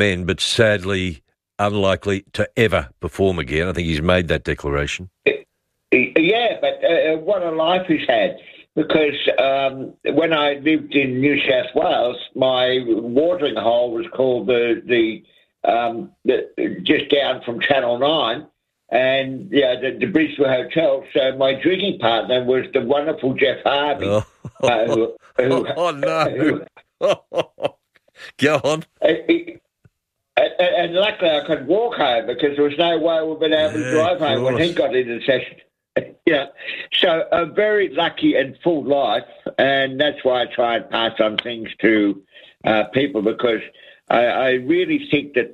men, but sadly unlikely to ever perform again. I think he's made that declaration. Yeah, but what a life he's had. Because when I lived in New South Wales, my watering hole was called the just down from Channel 9, and the Brisbane Hotel. So my drinking partner was the wonderful Jeff Harvey. Oh no! Go on. And luckily I could walk home because there was no way we'd been able to drive home when he got into the session. Yeah, so a very lucky and full life, and that's why I try and pass on things to people, because I really think that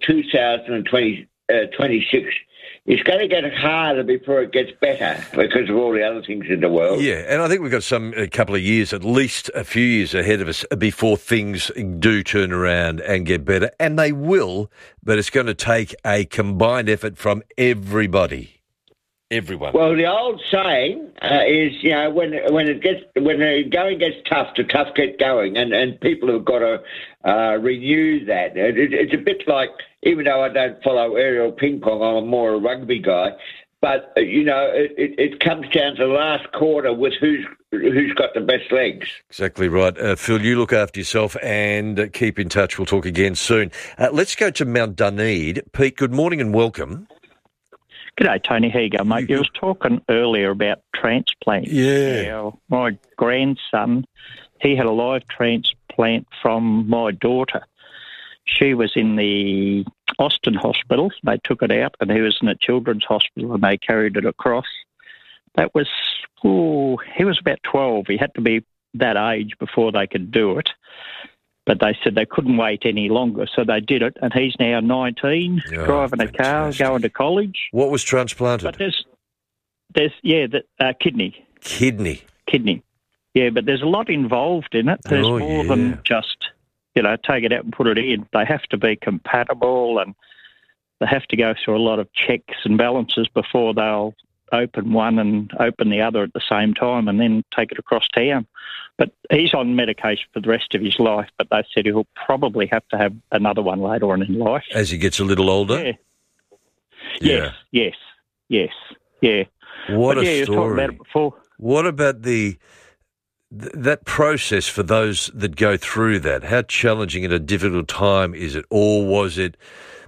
2026 is going to get harder before it gets better because of all the other things in the world. Yeah, and I think we've got a couple of years, at least a few years ahead of us before things do turn around and get better, and they will, but it's going to take a combined effort from everybody. Everyone. Well, the old saying is, when the going gets tough, the tough get going, and people have got to renew that. It's a bit like, even though I don't follow aerial ping pong, I'm more a rugby guy. But it comes down to the last quarter with who's got the best legs. Exactly right, Phil. You look after yourself and keep in touch. We'll talk again soon. Let's go to Mount Duneed. Pete, good morning and welcome. G'day, Tony. How you going, mate? You was talking earlier about transplant. Yeah. My grandson, he had a live transplant from my daughter. She was in the Austin Hospital. They took it out, and he was in a children's hospital, and they carried it across. That was, he was about 12. He had to be that age before they could do it. But they said they couldn't wait any longer, so they did it. And he's now 19, driving a car, going to college. What was transplanted? But there's kidney. Kidney. Yeah, but there's a lot involved in it. There's more than just, take it out and put it in. They have to be compatible, and they have to go through a lot of checks and balances before they'll open one and open the other at the same time and then take it across town. But he's on medication for the rest of his life, but they said he'll probably have to have another one later on in life. As he gets a little older? Yeah. Yes. What a story. You were talking about it before. What about that process for those that go through that? How challenging and a difficult time is it? Or was it,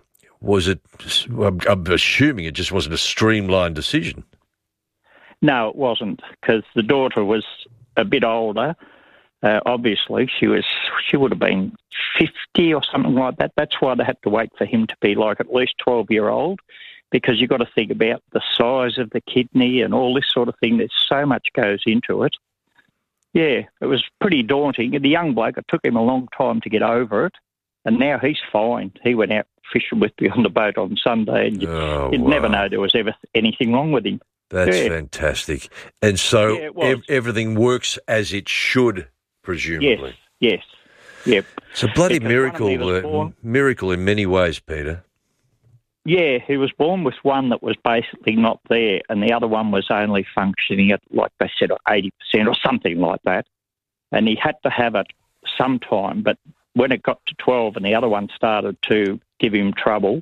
I'm assuming it just wasn't a streamlined decision. No, it wasn't, because the daughter was a bit older. Obviously, she would have been 50 or something like that. That's why they had to wait for him to be like at least 12-year-old, because you've got to think about the size of the kidney and all this sort of thing. There's so much goes into it. Yeah, it was pretty daunting. The young bloke, it took him a long time to get over it, and now he's fine. He went out fishing with me on the boat on Sunday, and you'd never know there was ever anything wrong with him. That's fantastic. And so everything works as it should, presumably. Yes. Yep. It's a bloody miracle, miracle in many ways, Peter. Yeah, he was born with one that was basically not there, and the other one was only functioning at, like they said, 80% or something like that. And he had to have it sometime, but when it got to 12 and the other one started to give him trouble,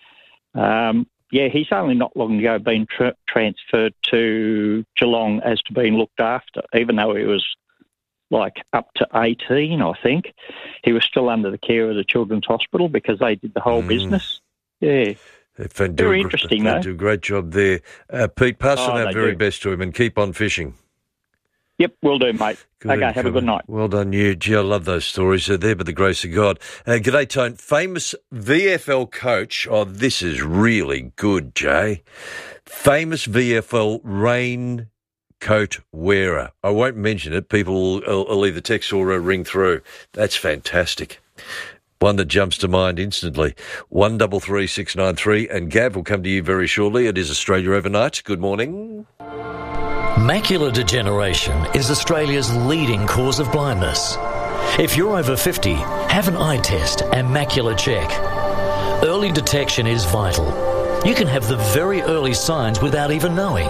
he's only not long ago been transferred to Geelong as to being looked after, even though he was like up to 18, I think. He was still under the care of the Children's Hospital because they did the whole business. Yeah. Very interesting, though. They do a great job there. Pete, pass on our very best to him and keep on fishing. Yep, will do, mate. Okay, have a good night. Well done, you. Gee, I love those stories. They're there by the grace of God. G'day, Tone. Famous VFL coach. Oh, this is really good, Jay. Famous VFL raincoat wearer. I won't mention it. People will either text or ring through. That's fantastic. One that jumps to mind instantly. 133693. And Gav will come to you very shortly. It is Australia Overnight. Good morning. Macular degeneration is Australia's leading cause of blindness. If you're over 50, have an eye test and macular check. Early detection is vital. You can have the very early signs without even knowing.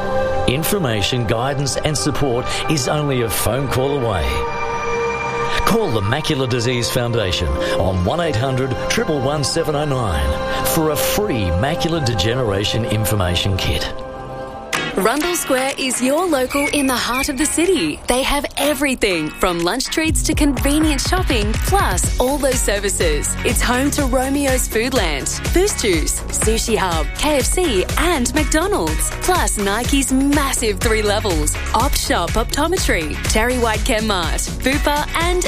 Information, guidance and support is only a phone call away. Call the Macular Disease Foundation on 1800 111 709 for a free macular degeneration information kit. Rundle Square is your local in the heart of the city. They have everything from lunch treats to convenient shopping, plus all those services. It's home to Romeo's Foodland, Boost Juice, Sushi Hub, KFC and McDonald's. Plus Nike's massive 3 levels, Opt Shop Optometry, Terry White Chemmart, Bupa and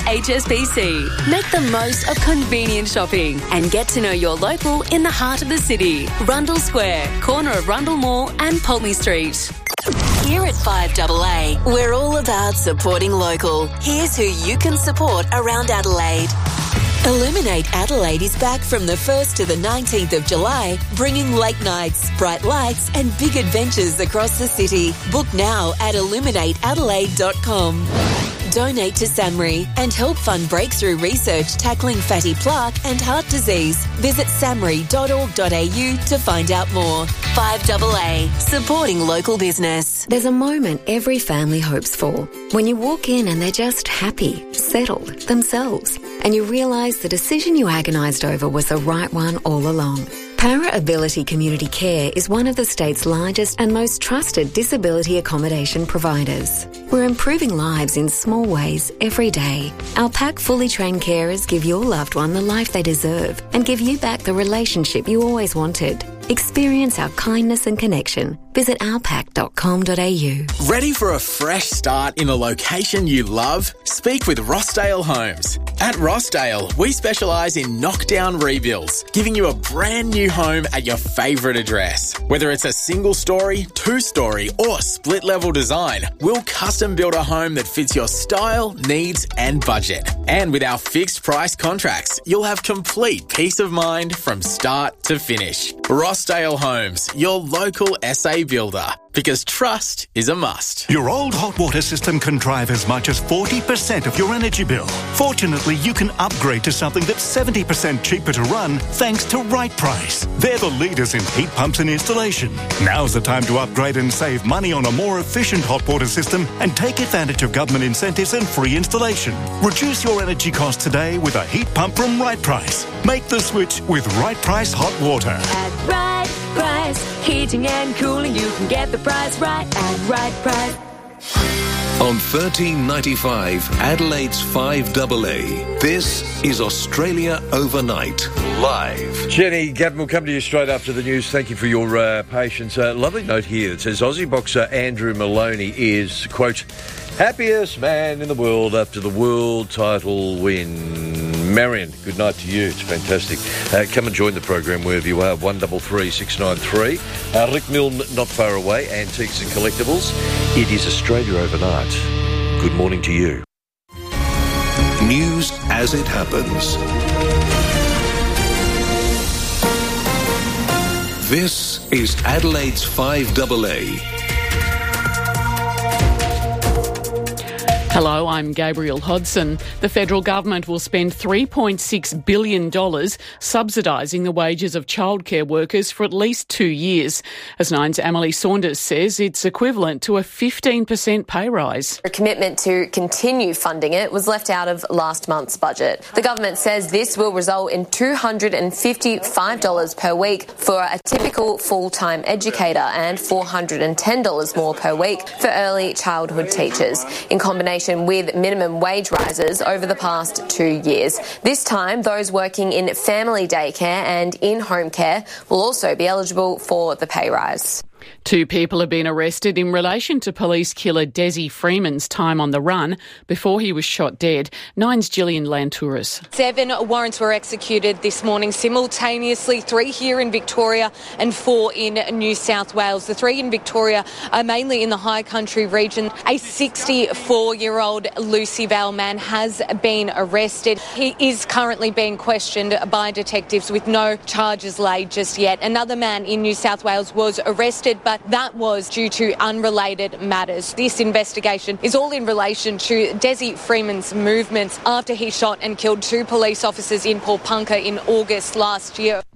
HSBC. Make the most of convenient shopping and get to know your local in the heart of the city. Rundle Square, corner of Rundle Mall and Pulteney Street. Here at 5AA, we're all about supporting local. Here's who you can support around Adelaide. Illuminate Adelaide is back from the 1st to the 19th of July, bringing late nights, bright lights and big adventures across the city. Book now at illuminateadelaide.com. Donate to SAMRI and help fund breakthrough research tackling fatty plaque and heart disease. Visit samri.org.au to find out more. 5AA, supporting local business. There's a moment every family hopes for. When you walk in and they're just happy, settled, themselves, and you realise the decision you agonised over was the right one all along. Para Ability Community Care is one of the state's largest and most trusted disability accommodation providers. We're improving lives in small ways every day. Our PAC fully trained carers give your loved one the life they deserve and give you back the relationship you always wanted. Experience our kindness and connection. Visit ourpac.com.au. Ready for a fresh start in a location you love? Speak with Rossdale Homes. At Rossdale, we specialise in knockdown rebuilds, giving you a brand new home at your favourite address. Whether it's a single story, 2-story or split level design, we'll custom build a home that fits your style, needs and budget. And with our fixed price contracts, you'll have complete peace of mind from start to finish. Rossdale Homes, your local SA builder. Because trust is a must. Your old hot water system can drive as much as 40% of your energy bill. Fortunately, you can upgrade to something that's 70% cheaper to run thanks to Right Price. They're the leaders in heat pumps and installation. Now's the time to upgrade and save money on a more efficient hot water system and take advantage of government incentives and free installation. Reduce your energy costs today with a heat pump from Right Price. Make the switch with Right Price Hot Water. At Right Price, heating and cooling, you can get the price right at Right Price. On 1395 Adelaide's 5AA, this is Australia Overnight, live. Jenny Gavin will come to you straight after the news. Thank you for your patience. Lovely note here that says Aussie boxer Andrew Maloney is, quote, happiest man in the world after the world title win. Marion, good night to you. It's fantastic. Come and join the program wherever you are. 133 693. Rick Milne not far away. Antiques and Collectibles. It is Australia Overnight. Good morning to you. News as it happens. This is Adelaide's 5AA. Hello, I'm Gabrielle Hodson. The federal government will spend $3.6 billion subsidising the wages of childcare workers for at least 2 years. As Nine's Emily Saunders says, it's equivalent to a 15% pay rise. A commitment to continue funding it was left out of last month's budget. The government says this will result in $255 per week for a typical full-time educator and $410 more per week for early childhood teachers, in combination with minimum wage rises over the past 2 years. This time, those working in family daycare and in-home care will also be eligible for the pay rise. 2 people have been arrested in relation to police killer Desi Freeman's time on the run before he was shot dead. Nine's Gillian Lantouris. 7 warrants were executed this morning simultaneously, 3 here in Victoria and 4 in New South Wales. The 3 in Victoria are mainly in the High Country region. A 64-year-old Lucy Vale man has been arrested. He is currently being questioned by detectives with no charges laid just yet. Another man in New South Wales was arrested, but that was due to unrelated matters. This investigation is all in relation to Desi Freeman's movements after he shot and killed 2 police officers in Paul Punker in August last year.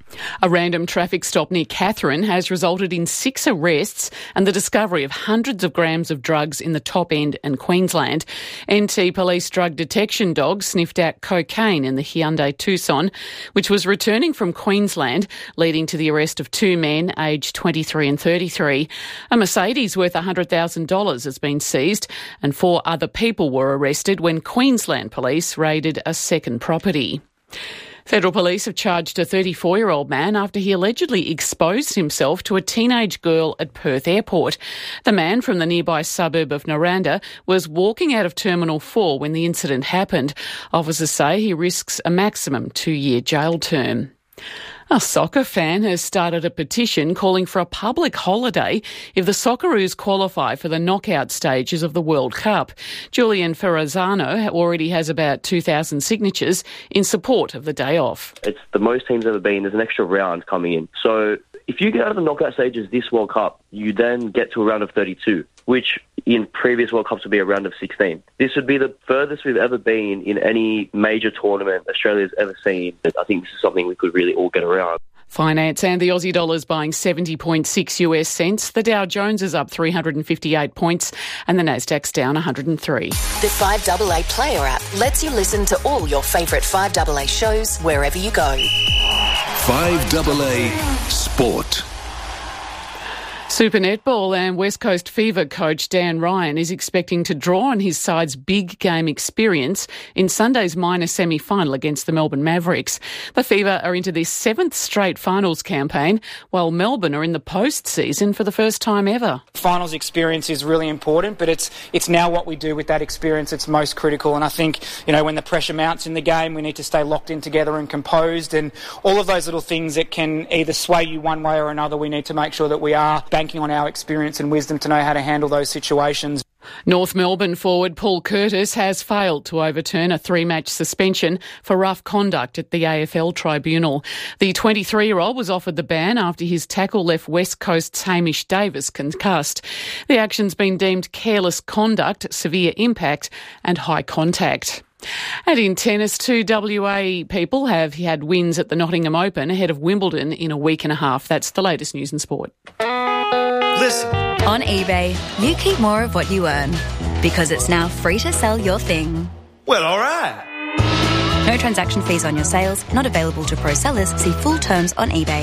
A random traffic stop near Katherine has resulted in 6 arrests and the discovery of hundreds of grams of drugs in the Top End and Queensland. NT Police drug detection dogs sniffed out cocaine in the Hyundai Tucson, which was returning from Queensland, leading to the arrest of 2 men aged 23 and 33. A Mercedes worth $100,000 has been seized and 4 other people were arrested when Queensland Police raided a second property. Federal Police have charged a 34-year-old man after he allegedly exposed himself to a teenage girl at Perth Airport. The man from the nearby suburb of Naranda was walking out of Terminal 4 when the incident happened. Officers say he risks a maximum 2-year jail term. A soccer fan has started a petition calling for a public holiday if the Socceroos qualify for the knockout stages of the World Cup. Julian Ferrazzano already has about 2,000 signatures in support of the day off. It's the most teams ever been. There's an extra round coming in. So if you get out of the knockout stages this World Cup, you then get to a round of 32, which in previous World Cups would be a round of 16. This would be the furthest we've ever been in any major tournament Australia's ever seen. I think this is something we could really all get around. Finance and the Aussie dollar's buying 70.6 US cents. The Dow Jones is up 358 points and the Nasdaq's down 103. The 5AA Player app lets you listen to all your favourite 5AA shows wherever you go. 5AA Sport. Super Netball and West Coast Fever coach Dan Ryan is expecting to draw on his side's big game experience in Sunday's minor semi-final against the Melbourne Mavericks. The Fever are into their 7th straight finals campaign, while Melbourne are in the postseason for the first time ever. Finals experience is really important, but it's now what we do with that experience that's most critical. And I think, when the pressure mounts in the game, we need to stay locked in together and composed, and all of those little things that can either sway you one way or another, we need to make sure that we are banking on our experience and wisdom to know how to handle those situations. North Melbourne forward Paul Curtis has failed to overturn a 3-match suspension for rough conduct at the AFL tribunal. The 23-year-old was offered the ban after his tackle left West Coast's Hamish Davis concussed. The action's been deemed careless conduct, severe impact and high contact. And in tennis, 2 WA people have had wins at the Nottingham Open ahead of Wimbledon in a week and a half. That's the latest news and sport. Listen. On eBay, you keep more of what you earn because it's now free to sell your thing. Well, all right. No transaction fees on your sales, not available to pro sellers. See full terms on eBay.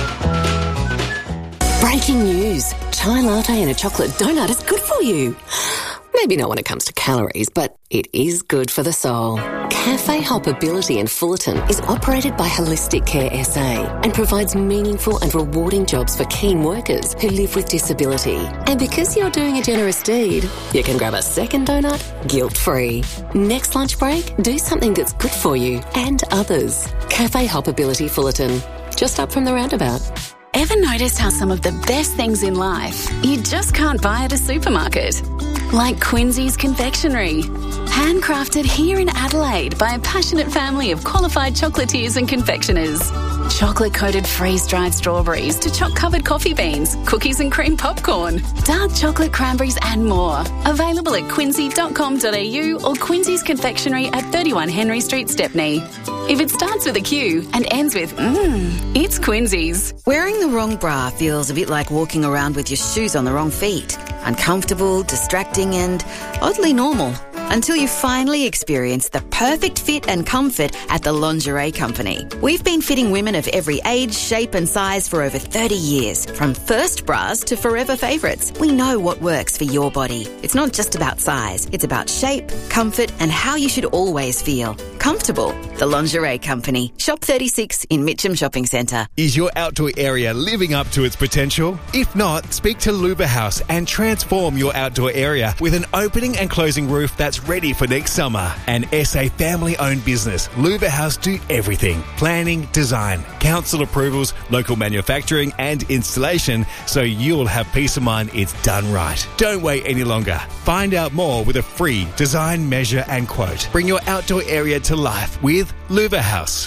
Breaking news. Chai latte and a chocolate donut is good for you. Maybe not when it comes to calories, but it is good for the soul. Cafe Hoppability in Fullerton is operated by Holistic Care SA and provides meaningful and rewarding jobs for keen workers who live with disability. And because you're doing a generous deed, you can grab a second donut guilt-free. Next lunch break, do something that's good for you and others. Cafe Hoppability Fullerton, just up from the roundabout. Ever noticed how some of the best things in life you just can't buy at a supermarket? Like Quincy's Confectionery. Handcrafted here in Adelaide by a passionate family of qualified chocolatiers and confectioners. Chocolate-coated freeze-dried strawberries to choc-covered coffee beans, cookies and cream popcorn, dark chocolate cranberries and more. Available at quincy.com.au or Quincy's Confectionery at 31 Henry Street, Stepney. If it starts with a Q and ends with it's Quincy's. Wearing the wrong bra feels a bit like walking around with your shoes on the wrong feet. Uncomfortable, distracting and oddly normal. Until you finally experience the perfect fit and comfort at the Lingerie Company. We've been fitting women of every age, shape and size for over 30 years. From first bras to forever favourites, we know what works for your body. It's not just about size. It's about shape, comfort and how you should always feel. Comfortable. The Lingerie Company. Shop 36 in Mitcham Shopping Centre. Is your outdoor area living up to its potential? If not, speak to Luba House and transform your outdoor area with an opening and closing roof that's ready for next summer. An SA family-owned business, Luba House do everything. Planning, design, council approvals, local manufacturing and installation, so you'll have peace of mind it's done right. Don't wait any longer. Find out more with a free design, measure and quote. Bring your outdoor area to life with Luba House.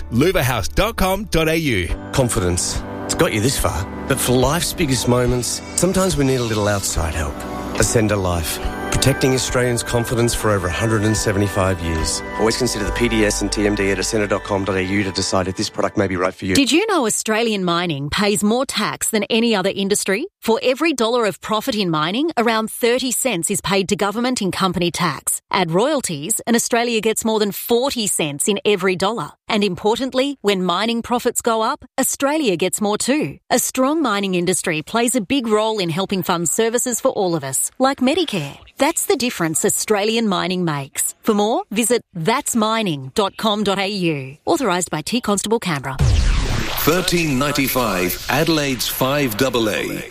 lubahouse.com.au. Confidence. It's got you this far. But for life's biggest moments, sometimes we need a little outside help. Ascender Life. Protecting Australians' confidence for over 175 years. Always consider the PDS and TMD at ascender.com.au to decide if this product may be right for you. Did you know Australian mining pays more tax than any other industry? For every dollar of profit in mining, around 30 cents is paid to government in company tax. Add royalties, and Australia gets more than 40 cents in every dollar. And importantly, when mining profits go up, Australia gets more too. A strong mining industry plays a big role in helping fund services for all of us, like Medicare. That's the difference Australian mining makes. For more, visit thatsmining.com.au. Authorised by T Constable Canberra. 1395 Adelaide's 5AA.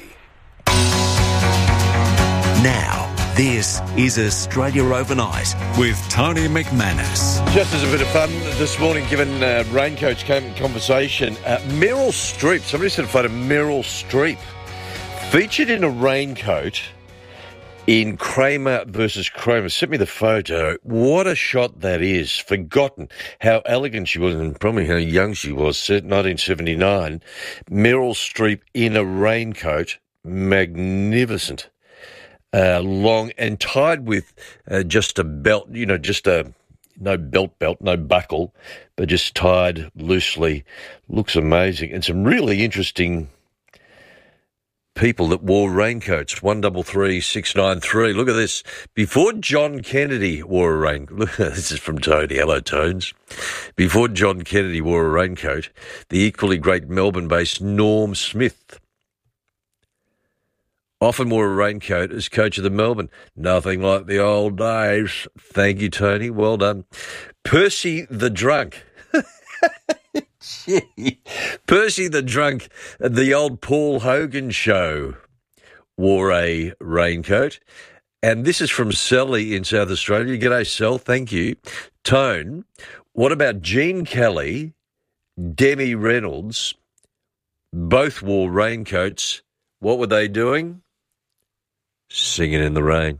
Now, this is Australia Overnight with Tony McManus. Just as a bit of fun this morning, given Raincoats came in conversation, Meryl Streep, somebody sent a photo of Meryl Streep, featured in a raincoat in Kramer versus Kramer. Sent me the photo. What a shot that is. Forgotten how elegant she was and probably how young she was. 1979. Meryl Streep in a raincoat. Magnificent. Long and tied with just a belt, no belt, no buckle, but just tied loosely. Looks amazing. And some really interesting people that wore raincoats. 133 693. Look at this. Before John Kennedy wore a raincoat, this is from Tony. Hello, Tones. Before John Kennedy wore a raincoat, the equally great Melbourne-based Norm Smith often wore a raincoat as coach of the Melbourne. Nothing like the old days. Thank you, Tony. Well done. Percy the Drunk. Gee. Percy the Drunk at the old Paul Hogan show wore a raincoat. And this is from Sally in South Australia. G'day, Sal. Thank you. Tone, what about Gene Kelly, Demi Reynolds? Both wore raincoats. What were they doing? Singing in the rain.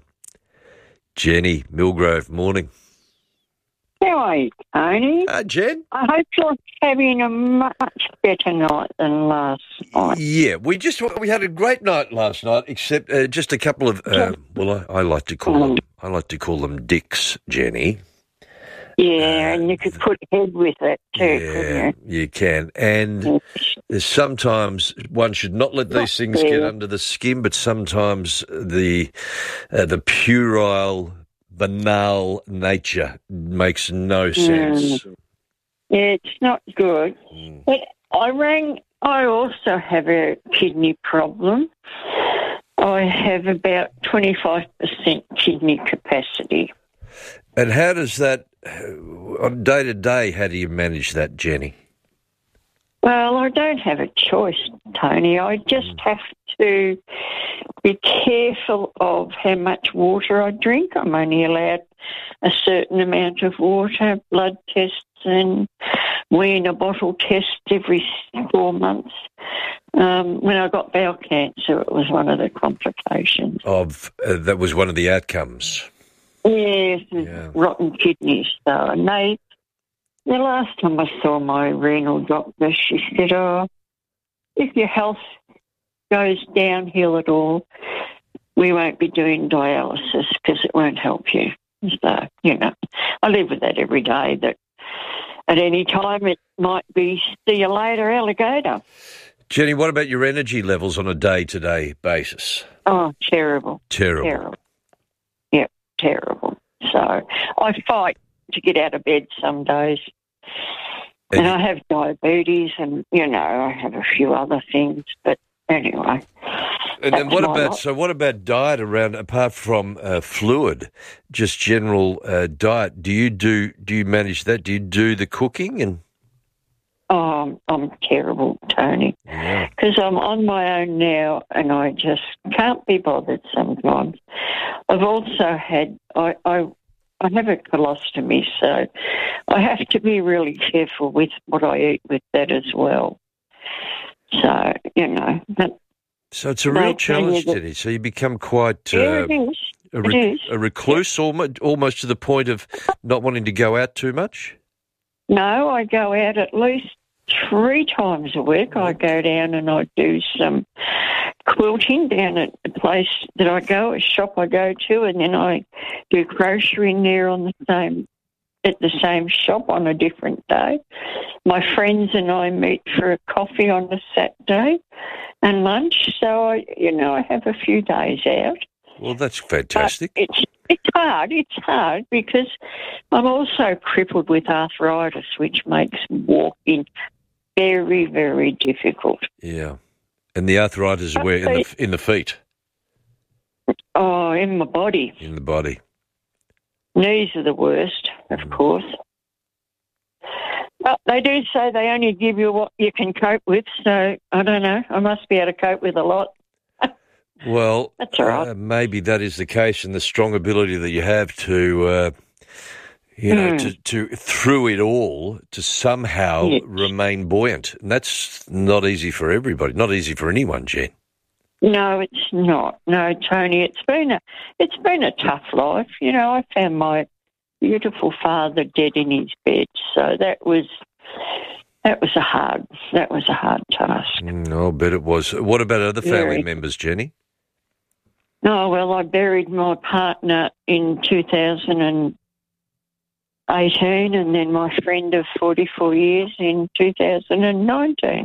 Jenny Millgrove, morning. How are you, Tony? Jen? I hope you're having a much better night than last night. Yeah, we had a great night last night, except just a couple of I like to call them dicks, Jenny. Yeah, and you could put head with it too, couldn't you can. And sometimes one should not let these things get under the skin, but sometimes the puerile, banal nature makes no sense. Yeah, it's not good. But I also have a kidney problem. I have about 25% kidney capacity. And how does that, on day to day, how do you manage that, Jenny? Well, I don't have a choice, Tony. I just have to be careful of how much water I drink. I'm only allowed a certain amount of water, blood tests and weaning bottle tests every 4 months. When I got bowel cancer, it was one of the complications. That was one of the outcomes. Yes, rotten kidneys. So, and the last time I saw my renal doctor, she said, if your health goes downhill at all, we won't be doing dialysis because it won't help you. So, I live with that every day, that at any time it might be see you later, alligator. Jenny, what about your energy levels on a day-to-day basis? Oh, terrible. Terrible. Yeah, terrible. So I fight to get out of bed some days. And I have diabetes and, I have a few other things. But anyway. And then what about diet around, apart from fluid, just general diet? Do you manage that? Do you do the cooking? And I'm terrible, Tony, because I'm on my own now and I just can't be bothered sometimes. I've also had, I have a colostomy, so I have to be really careful with what I eat with that as well. So, So it's a real challenge, Jenny. So you become quite a recluse, almost to the point of not wanting to go out too much? No, I go out at least 3 times a week. I go down and I do some quilting down at the place that I go, a shop I go to, and then I do grocery there at the same shop on a different day. My friends and I meet for a coffee on a Saturday and lunch, so I have a few days out. Well, that's fantastic. But it's hard. It's hard because I'm also crippled with arthritis, which makes walking very, very difficult. Yeah. And the arthritis is where? In the feet? Oh, in my body. In the body. Knees are the worst, of course. But they do say they only give you what you can cope with, so I don't know. I must be able to cope with a lot. Well, that's all right. Maybe that is the case, and the strong ability that you have to, to through it all, to somehow remain buoyant. And that's not easy for everybody, not easy for anyone, Jen. No, it's not. No, Tony, it's been a tough life. I found my beautiful father dead in his bed, so that was a hard task. I'll bet it was. What about other family members, Jenny? No, well, I buried my partner in 2018, and then my friend of 44 years in 2019.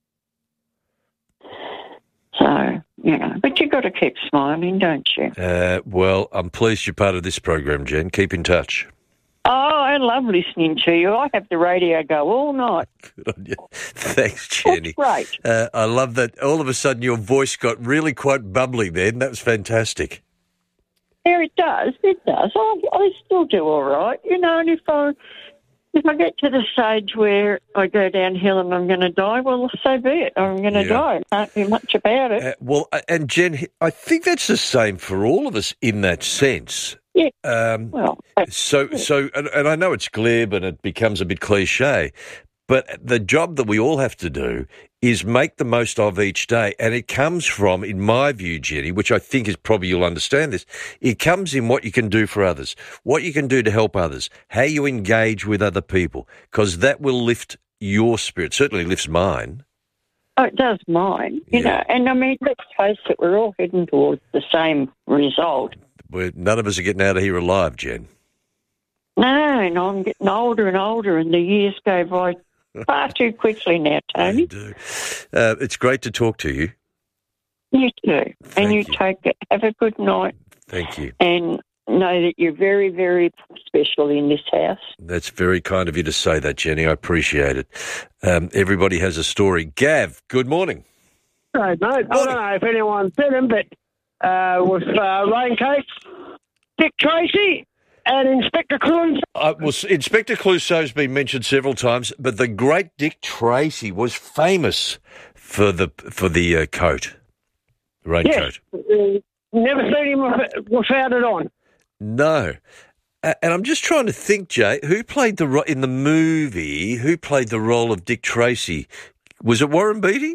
So, but you've got to keep smiling, don't you? Well, I'm pleased you're part of this program, Jen. Keep in touch. Oh, I love listening to you. I have the radio go all night. Good on you. Thanks, Jenny. That's great. I love that all of a sudden your voice got really quite bubbly then. That was fantastic. Yeah, it does. It does. I still do all right. And if I get to the stage where I go downhill and I'm going to die, well, so be it. I'm going to die. I can't do much about it. And Jen, I think that's the same for all of us in that sense. Yeah. And I know it's glib and it becomes a bit cliche, but the job that we all have to do is make the most of each day. And it comes from, in my view, Jenny, which I think is probably you'll understand this, it comes in what you can do for others, what you can do to help others, how you engage with other people, because that will lift your spirit, certainly lifts mine. Oh, it does mine, you know. And, I mean, let's face it, we're all heading towards the same result. None of us are getting out of here alive, Jen. No, and I'm getting older and older, and the years go by far too quickly now, Tony. They do. It's great to talk to you. You too. And you take it. Have a good night. Thank you. And know that you're very, very special in this house. That's very kind of you to say that, Jenny. I appreciate it. Everybody has a story. Gav, good morning. Hey, mate. I don't know if anyone's seen him, but with Raincoat, Dick Tracy and Inspector Clouseau. Inspector Clouseau's been mentioned several times, but the great Dick Tracy was famous for the coat, the raincoat. Yes. Never seen him without it on. No. And I'm just trying to think, Jay, who played in the movie, who played the role of Dick Tracy? Was it Warren Beatty?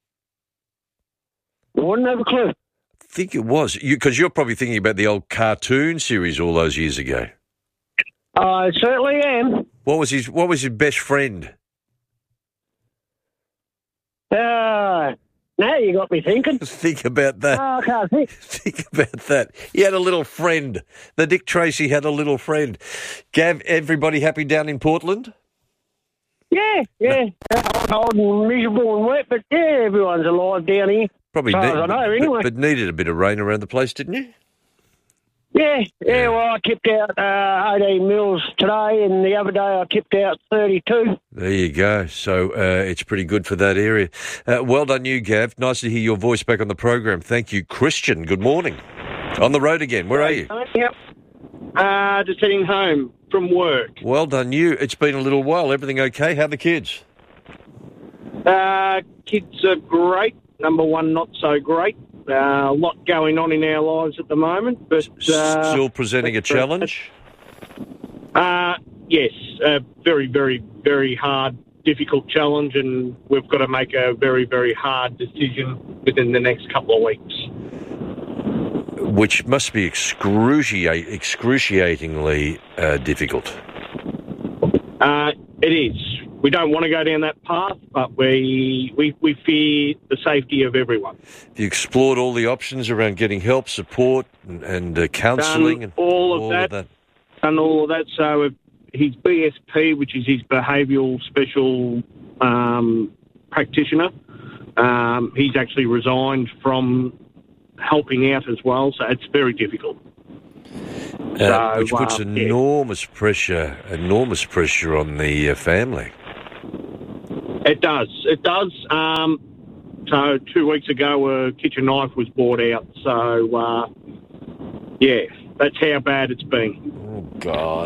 I wouldn't have a clue. I think it was. Because you're probably thinking about the old cartoon series all those years ago. I certainly am. What was his best friend? Now you got me thinking. Think about that. Oh, I can't think. Think about that. He had a little friend. The Dick Tracy had a little friend. Gav, everybody happy down in Portland? Yeah. Cold and miserable and wet, but yeah, everyone's alive down here. Probably, as I know, anyway. But needed a bit of rain around the place, didn't you? Yeah. Well, I tipped out 18 mils today, and the other day I tipped out 32. There you go. So it's pretty good for that area. Well done you, Gav. Nice to hear your voice back on the program. Thank you. Christian, good morning. On the road again. Where are you? Yep. Just heading home from work. Well done you. It's been a little while. Everything okay? How are the kids? Kids are great. Number one, not so great. A lot going on in our lives at the moment, but still presenting a challenge. Yes, a very, very, very hard, difficult challenge, and we've got to make a very, very hard decision within the next couple of weeks. Which must be excruciatingly difficult. It is. we don't want to go down that path, but we fear the safety of everyone. Have you explored all the options around getting help, support, and counselling? Done all of that. Done all of that. So his BSP, which is his behavioural special practitioner, he's actually resigned from helping out as well, so it's very difficult. Which puts enormous pressure on the family. It does. So 2 weeks ago, a kitchen knife was brought out. So, that's how bad it's been. Oh, God.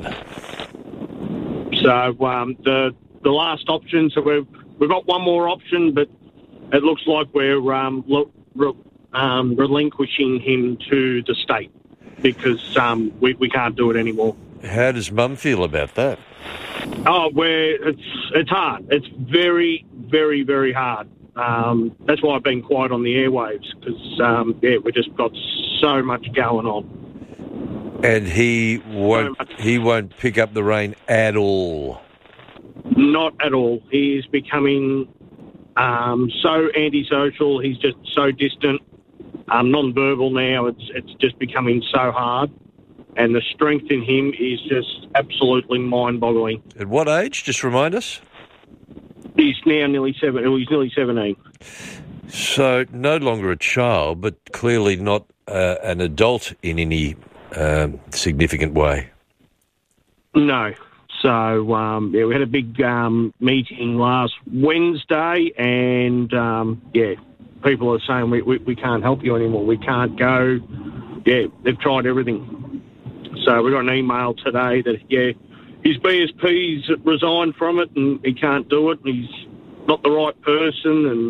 So the last option, so we've got one more option, but it looks like we're relinquishing him to the state because we can't do it anymore. How does Mum feel about that? Oh, it's hard. It's very, very, very hard. That's why I've been quiet on the airwaves because we just got so much going on. And he won't pick up the rein at all. Not at all. He is becoming so antisocial. He's just so distant, non-verbal now. It's just becoming so hard. And the strength in him is just absolutely mind-boggling. At what age? Just remind us. He's now nearly 17. So no longer a child, but clearly not an adult in any significant way. No. So, we had a big meeting last Wednesday, and, people are saying we can't help you anymore. We can't go. Yeah, they've tried everything. So we got an email today that, his BSP's resigned from it and he can't do it and he's not the right person and,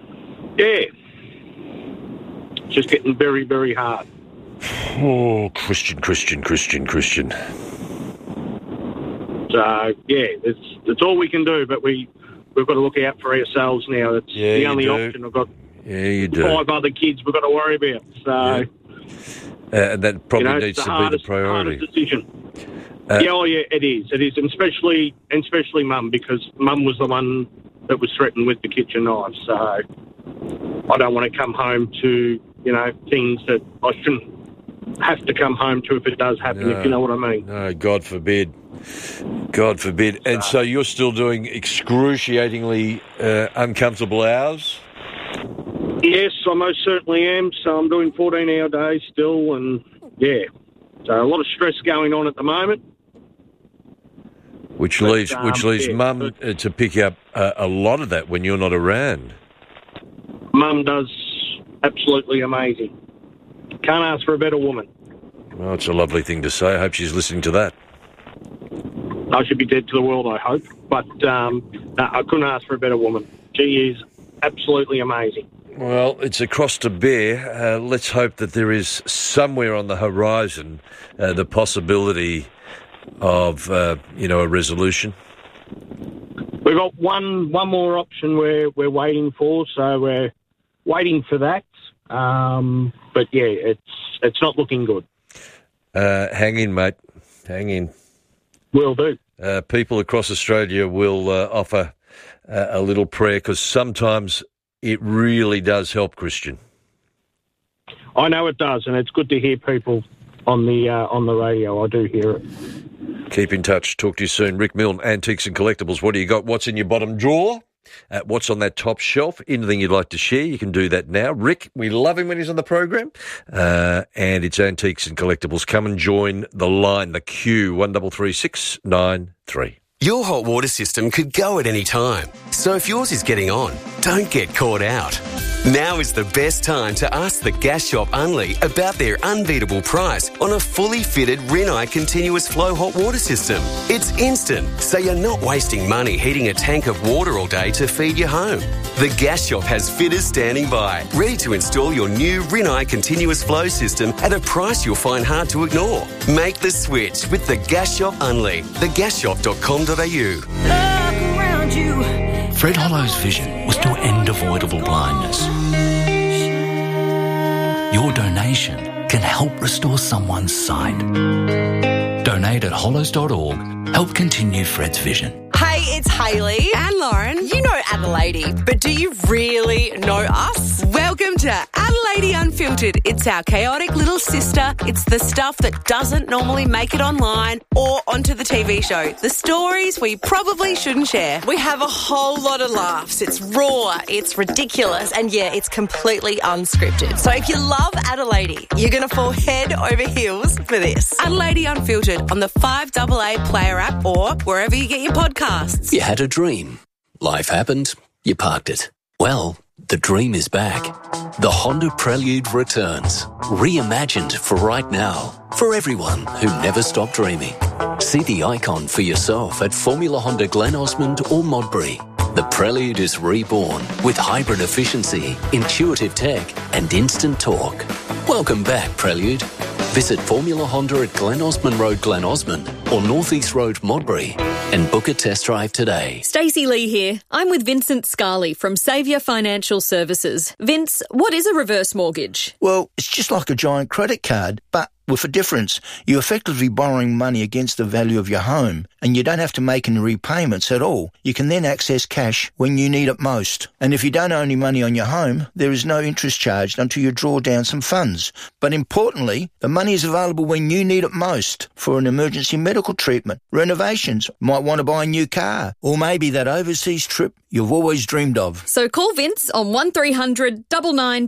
it's just getting very, very hard. Oh, Christian. So, it's all we can do, but we've got to look out for ourselves now. It's the only option. I've got 5 other kids we've got to worry about. So, and that probably needs to be the priority. Hardest decision. It is. It is, and especially Mum, because Mum was the one that was threatened with the kitchen knife. So I don't want to come home to, things that I shouldn't have to come home to if it does happen, if you know what I mean. No, God forbid. God forbid. And so you're still doing excruciatingly uncomfortable hours? Yes, I most certainly am. So I'm doing 14-hour days still, and so a lot of stress going on at the moment. Which leaves Mum to pick up a lot of that when you're not around. Mum does absolutely amazing. Can't ask for a better woman. Well, it's a lovely thing to say. I hope she's listening to that. I should be dead to the world, I hope. But I couldn't ask for a better woman. She is absolutely amazing. Well, it's a cross to bear. Let's hope that there is somewhere on the horizon the possibility of, a resolution. We've got one more option we're waiting for, so we're waiting for that. But it's not looking good. Hang in, mate. Hang in. Will do. People across Australia will offer a little prayer because sometimes it really does help, Christian. I know it does, and it's good to hear people on the radio. I do hear it. Keep in touch. Talk to you soon. Rick Milne, Antiques and Collectibles. What do you got? What's in your bottom drawer? What's on that top shelf? Anything you'd like to share, you can do that now. Rick, we love him when he's on the program. And it's Antiques and Collectibles. Come and join the line, the queue, 133693. Your hot water system could go at any time. So if yours is getting on, don't get caught out. Now is the best time to ask the Gas Shop Unley about their unbeatable price on a fully fitted Rinnai continuous flow hot water system. It's instant, so you're not wasting money heating a tank of water all day to feed your home. The Gas Shop has fitters standing by, ready to install your new Rinnai continuous flow system at a price you'll find hard to ignore. Make the switch with the Gas Shop Unley, thegasshop.com.au. Look around you. Fred Hollow's vision was to end avoidable blindness. Your donation can help restore someone's sight. Donate at hollows.org. Help continue Fred's vision. Hey, Hey, it's Hayley. And Lauren. You know Adelaide, but do you really know us? Welcome to Adelaide Unfiltered. It's our chaotic little sister. It's the stuff that doesn't normally make it online or onto the TV show. The stories we probably shouldn't share. We have a whole lot of laughs. It's raw, it's ridiculous, and yeah, it's completely unscripted. So if you love Adelaide, you're going to fall head over heels for this. Adelaide Unfiltered on the 5AA Player app or wherever you get your podcasts. You had a dream. Life happened. You parked it. Well, the dream is back. The Honda Prelude returns. Reimagined for right now. For everyone who never stopped dreaming. See the icon for yourself at Formula Honda Glen Osmond or Modbury. The Prelude is reborn with hybrid efficiency, intuitive tech and instant torque. Welcome back, Prelude. Visit Formula Honda at Glen Osmond Road, Glen Osmond or North East Road, Modbury and book a test drive today. Stacey Lee here. I'm with Vincent Scarley from Saviour Financial Services. Vince, what is a reverse mortgage? Well, it's just like a giant credit card, but with a difference. You're effectively borrowing money against the value of your home, and you don't have to make any repayments at all. You can then access cash when you need it most. And if you don't owe any money on your home, there is no interest charged until you draw down some funds. But importantly, the money is available when you need it most for an emergency medical treatment, renovations, might want to buy a new car, or maybe that overseas trip you've always dreamed of. So call Vince on 1300 99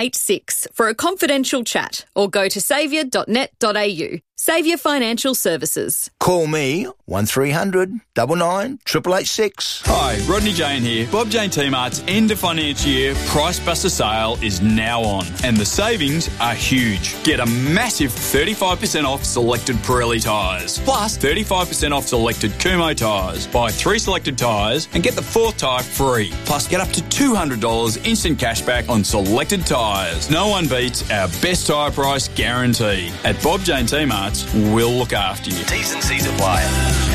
886 for a confidential chat or go to saviour.net.au. Saviour Financial Services. Call me 1300 99 886. Hi, Rodney Jane here. Bob Jane T-Mart's end of financial year Price Buster sale is now on and the savings are huge. Get a massive 35% off selected Pirelli tyres plus 35% off selected Kumho tyres. Buy 3 selected tyres and get the 4th tyre free. Plus get up to $200 instant cashback on selected tyres. No one beats our best tyre price guarantee. At Bob Jane T-Mart's, we'll look after you. T's and C's apply.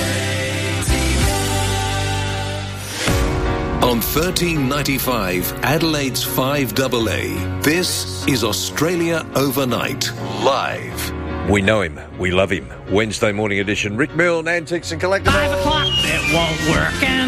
On 1395 Adelaide's 5AA, this is Australia Overnight, live. We know him, we love him. Wednesday morning edition, Rick Milne, Antiques and Collectibles. 5 o'clock, it won't work. And